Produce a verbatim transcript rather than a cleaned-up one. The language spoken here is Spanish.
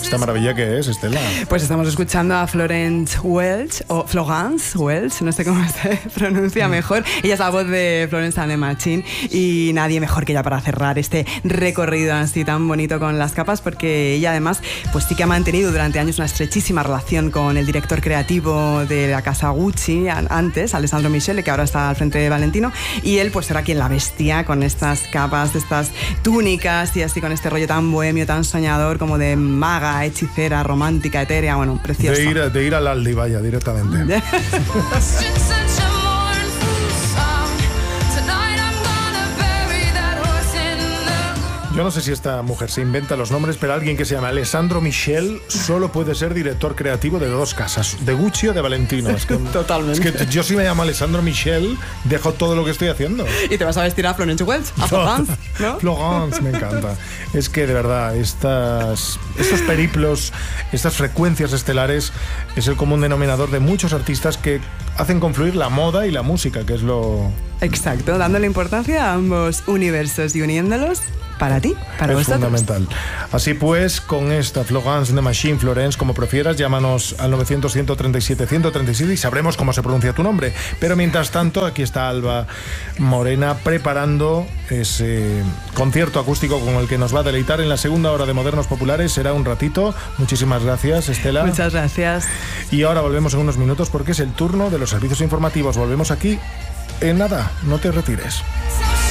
¿Esta maravilla qué es, Estela? Pues estamos escuchando a Florence Welch, o Florence Welch, no sé cómo se pronuncia mejor. Ella es la voz de Florence and the Machine y nadie mejor que ella para cerrar este recorrido así tan bonito con las capas, porque ella además pues sí que ha mantenido durante años una estrechísima relación con el director creativo de la casa Gucci antes, Alessandro Michele, que ahora está al frente de Valentino, y él pues será quien la bestia con estas capas, estas túnicas y así con este rollo tan bohemio, tan soñador, como de maga, hechicera, romántica, etérea, bueno, precioso. De ir, de ir al Aldi, vaya, directamente. Yo no sé si esta mujer se inventa los nombres, pero alguien que se llama Alessandro Michele solo puede ser director creativo de dos casas, de Gucci o de Valentino. Es que, Totalmente. Es que yo si me llamo Alessandro Michele, dejo todo lo que estoy haciendo. Y te vas a vestir a Florence Welch, a Florence, ¿no? Florence, me encanta. Es que de verdad, estas, estos periplos, estas frecuencias estelares, es el común denominador de muchos artistas que hacen confluir la moda y la música, que es lo... Exacto, dándole importancia a ambos universos y uniéndolos para ti, para es vosotros. Fundamental. Así pues, con esta Florence and the Machine, Florence, como prefieras, llámanos al novecientos, ciento treinta y siete, ciento treinta y siete y sabremos cómo se pronuncia tu nombre. Pero mientras tanto, aquí está Alba Morena preparando ese concierto acústico con el que nos va a deleitar en la segunda hora de Modernos Populares. Será un ratito. Muchísimas gracias, Estela. Muchas gracias. Y ahora volvemos en unos minutos porque es el turno de los servicios informativos. Volvemos aquí en nada, no te retires.